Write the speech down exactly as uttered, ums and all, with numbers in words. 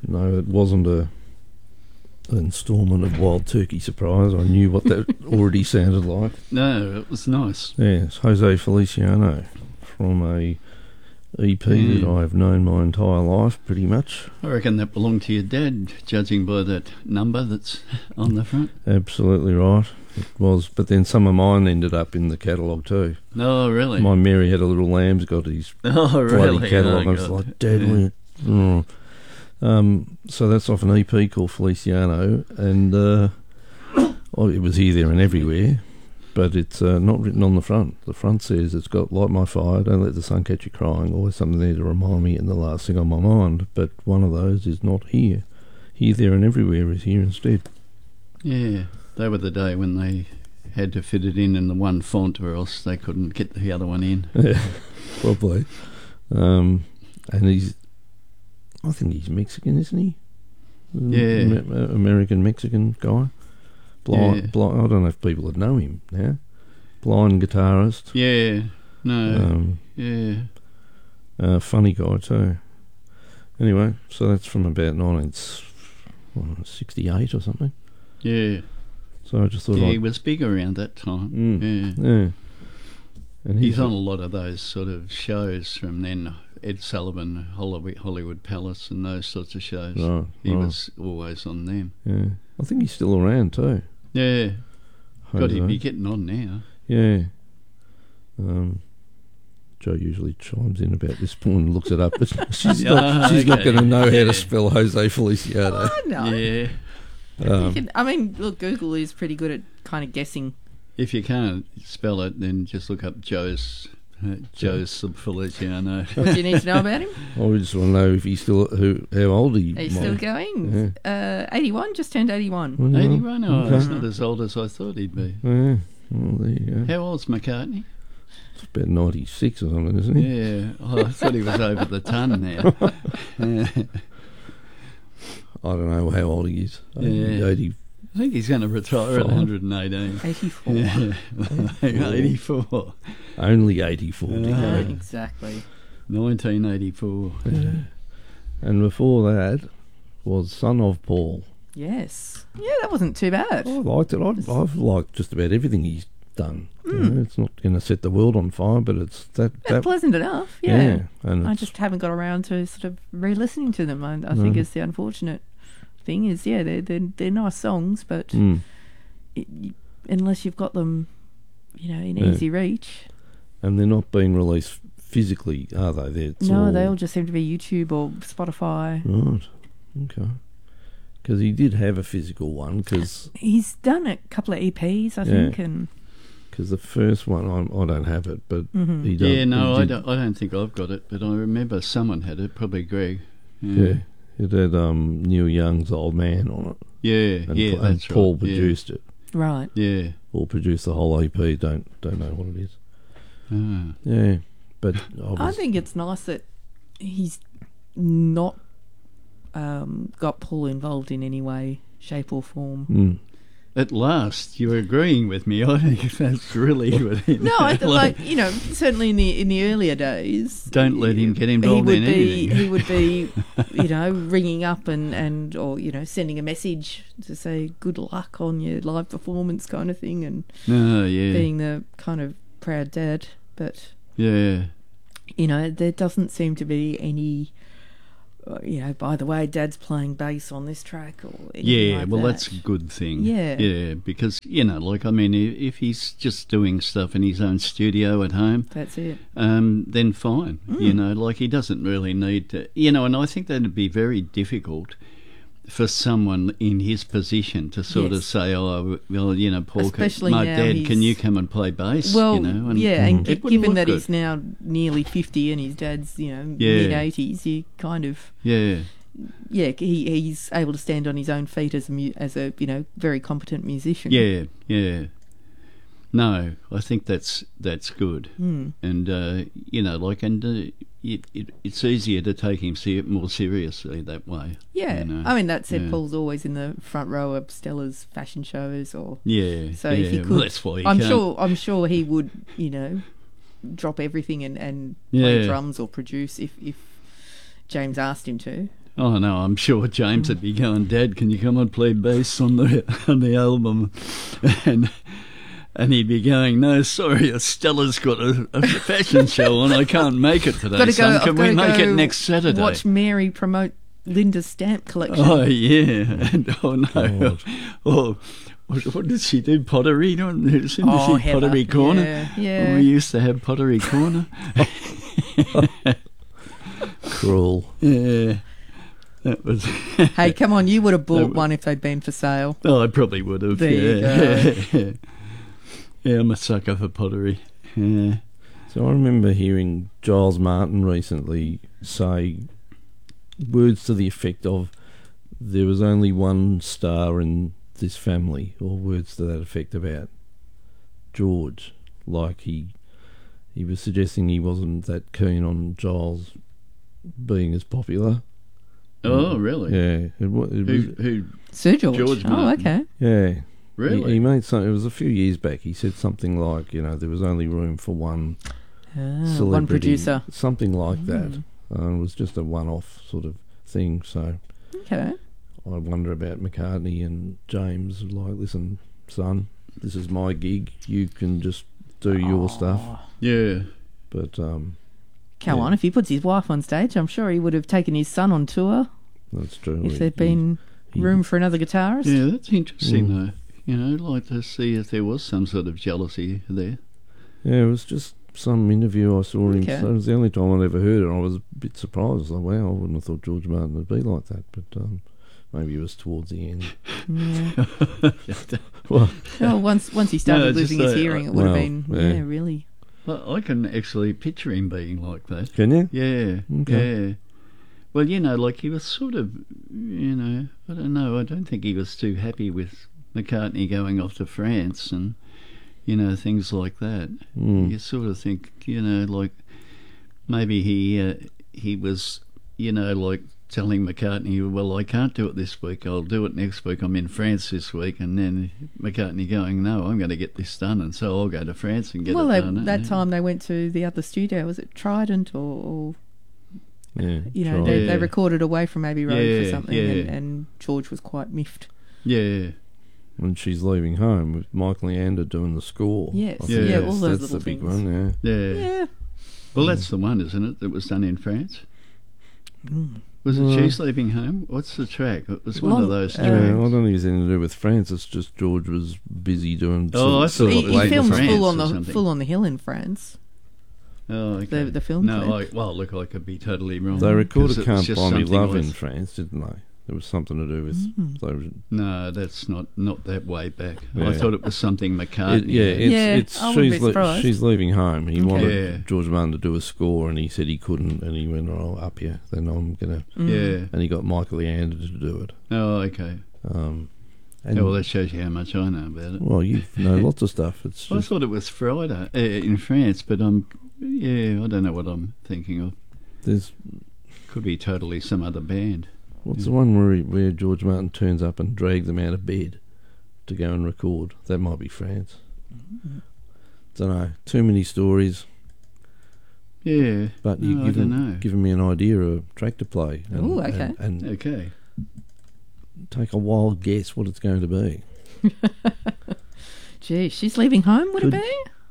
no, it wasn't a an instalment of Wild Turkey Surprise. I knew what that already sounded like. No, it was nice. Yeah, it's Jose Feliciano from a E P Mm. that I've known my entire life, pretty much. I reckon that belonged to your dad, judging by that number that's on the front. Absolutely right. It was, but then some of mine ended up in the catalogue too. Oh, really? My Mary Had a Little Lamb's got his oh, bloody really? catalogue. Oh, I was God. like, Dad, Yeah. we oh. Um, so that's off an E P called Feliciano, and uh, oh, it was here, there, and everywhere. But it's uh, not written on the front. The front says it's got Light My Fire, Don't Let the Sun Catch You Crying, always something there to remind me, and the last thing on my mind. But one of those is not here. Here, there, and everywhere is here instead. Yeah, they were the day when they had to fit it in in the one font, or else they couldn't get the other one in. Yeah, probably. Um, and he's, I think he's Mexican, isn't he? Yeah. Amer- American Mexican guy. Blind, Yeah. blind. I don't know if people would know him now. Blind guitarist. Yeah, no, Um, yeah. uh, funny guy too. Anyway, so that's from about nineteen sixty-eight or something. Yeah, So I just thought, yeah, he I'd, was big around that time. Mm. Yeah. yeah. And He's on a lot of those sort of shows from then, Ed Sullivan, Hollywood, Hollywood Palace and those sorts of shows. Right, he right. was always on them. Yeah, I think he's still around too. Yeah, God, he'd Jose. be getting on now. Yeah. Um, Joe usually chimes in about this point and looks it up, but she's not, Ah, she's not okay. going to know how Yeah. to spell Jose Feliciano. Oh, no. Yeah, You Um, can, I mean, look, Google is pretty good at kind of guessing. if you can't spell it, then just look up Joe's uh, Joe's Feliciano. What do you need to know about him? I just want to know if he's still who, how old he He's might- still going. Uh, eighty-one, just turned eighty-one. Well, eighty-one? Oh, okay. he's not as old as I thought he'd be. Yeah. Well, there you go. How old's McCartney? It's about ninety-six or something, isn't he? Yeah, oh, I thought he was over the ton now. Yeah. I don't know how old he is. Yeah. eighty. I think he's going to retire at Five. one hundred eighteen. eighty-four. Yeah, eighty-four. Only eighty-four. Yeah. Dico. Exactly. nineteen eighty-four. Yeah. And before that was Son of Paul. Yes. Yeah, that wasn't too bad. I liked it. I, I've liked just about everything he's done. You know, it's not going to set the world on fire, but it's that. It's that pleasant enough, yeah. yeah. And I it's, just haven't got around to sort of re-listening to them. I, I think No. is the unfortunate thing is, yeah, they're, they're, they're nice songs, but mm, it, you, unless you've got them, you know, in Yeah. easy reach. and they're not being released physically, are they? They're, it's No, all, they all just seem to be YouTube or Spotify. Right. Okay. Because he did have a physical one, because He's done a couple of E Ps, I Yeah. think, and the first one, I'm, I don't have it, but Mhm. he done, Yeah, no, he I did- don't, I don't think I've got it, but I remember someone had it, probably Greg. Yeah. It had um, Neil Young's Old Man on it. Yeah, And, yeah, Pa- and that's Paul right. produced it. right. Yeah. Paul produced the whole E P. Don't don't know what it is. yeah. Ah. Yeah, but I, was, I think it's nice that he's not um, got Paul involved in any way, shape, or form. Mm, At last, you're agreeing with me. I think that's really good. No, I th- like you know, certainly in the in the earlier days, Don't let him get he involved would in be anything. he would be, you know, ringing up and, and or you know sending a message to say good luck on your live performance kind of thing, and Oh, yeah. being the kind of proud dad. But Yeah. you know, there doesn't seem to be any. uh, You know, by the way, Dad's playing bass on this track, or anything Yeah, like well, that. that's a good thing. Yeah. Yeah, because, you know, like, I mean, i- if he's just doing stuff in his own studio at home, That's it. um, then fine. Mm. You know, like, he doesn't really need to, you know, and I think that'd be very difficult for someone in his position to sort of Yes. say, oh, well, you know, Paul, can, Especially my now dad, he's- can you come and play bass? Well, you know, and yeah, and it gi- wouldn't given look that good. he's now nearly fifty and his dad's, you know, Yeah. mid eighties, you kind of, Yeah, yeah, he he's able to stand on his own feet as a mu- as a you know very competent musician. yeah, yeah. No, I think that's that's good. Mm. And uh, you know, like, and uh, it, it, it's easier to take him se- more seriously that way. Yeah, you know. I mean that said, Yeah. Paul's always in the front row of Stella's fashion shows, or Yeah, so yeah. if he well, could, that's why he I'm can't. sure I'm sure he would, you know, drop everything and and play Yeah. drums or produce if if James asked him to. Oh no, I'm sure James would be going, Dad, can you come and play bass on the on the album? And and he'd be going, no, sorry, Stella's got a, a fashion show on. I can't make it today, Gotta son. go, Can I've we gotta make go it next Saturday? Watch Mary promote Linda's stamp collection. Oh yeah, and oh no, God. oh. What, what did she do? Pottery? Isn't Oh, she Heather. Pottery Corner? Yeah, yeah. We used to have Pottery Corner. Cruel. Yeah, that was. Hey, come on, you would have That bought was- one if they'd been for sale. Oh, I probably would have. There you yeah. Yeah, I'm a sucker for pottery. Yeah. So I remember hearing Giles Martin recently say words to the effect of, there was only one star in this family, or words to that effect about George. Like he he was suggesting he wasn't that keen on Giles being as popular. Oh, really? Yeah, it, wa- it Who? was. Who? Sir George. George oh, Martin. okay. Yeah, Really? He, he made some. It was a few years back. He said something like, you know, there was only room for one Ah, celebrity, one producer. something like that. Mm. Uh, it was just a one-off sort of thing. So Okay. I wonder about McCartney and James. Like, listen, son, this is my gig. You can just do your stuff. Yeah. But um, Come Yeah. on, if he puts his wife on stage, I'm sure he would have taken his son on tour that's true. if He- there'd been he- room for another guitarist. Yeah, that's interesting Mm. though. You know, I'd like to see if there was some sort of jealousy there. Yeah, it was just some interview I saw him. Okay. So it was the only time I'd ever heard it. I was a bit surprised. I was like, wow, I wouldn't have thought George Martin would be like that. But um, maybe it was towards the end. Yeah. Well, Well, once once he started No, just losing his say, hearing, uh, it would have well, been yeah. yeah, really. Well, I can actually picture him being like that. can you? Yeah, Okay. yeah. Well, you know, like he was sort of, you know, I don't know. I don't think he was too happy with McCartney going off to France and, you know, things like that. Mm. You sort of think, you know, like maybe he uh, he was, you know, like telling McCartney, well, I can't do it this week. I'll do it next week. I'm in France this week, and then McCartney going, no, I'm going to get this done, and so I'll go to France and get well, it they, done. that Yeah. time they went to the other studio. Was it Trident or, or Yeah. you know, tried. they, Yeah. they recorded away from Abbey Road Yeah, for something, yeah. and, and George was quite miffed. Yeah, When she's leaving home with Michael Leander doing the score. Yes, I yeah, think that's- all those that's little the big things. one, yeah. yeah. Yeah. Well, that's the one, isn't it, that was done in France? Mm. Was it Well- She's Leaving Home? What's the track? It was one Long- of those uh, tracks. Yeah, I don't think it's anything to do with France. It's just George was busy doing. Oh, I sort thought of He, it he was filmed France full on or the something. full on the hill in France. Oh, okay. the- the film No, I, clip. well, look, I could be totally wrong. They 'cause recorded it was "Can't just Buy Me something Love" in with- France, didn't they? There was something to do with. Mm. They were, No, that's not not that way back. Yeah. I thought it was something it, McCartney. yeah, had. it's, Yeah, it's I wouldn't she's be le- surprised. she's leaving home. He Okay. wanted Yeah. George Martin to do a score, and he said he couldn't, and he went, "Oh, up here, then I'm gonna." Mm. Yeah. And he got Michael Leander to do it. Oh, okay. Um, and Oh, well, that shows you how much I know about it. well, you know lots of stuff. It's I just thought it was Friday uh, in France, but I'm yeah, I don't know what I'm thinking of. there's Could be totally some other band. what's Yeah. the one where he, where George Martin turns up and drags them out of bed to go and record. That might be France. Don't know. Too many stories. Yeah, But you've no, I given, don't know. given me an idea of a track to play. And, Ooh, okay. And, and Okay. take a wild guess what it's going to be. Gee, she's leaving home. Would Could- it be?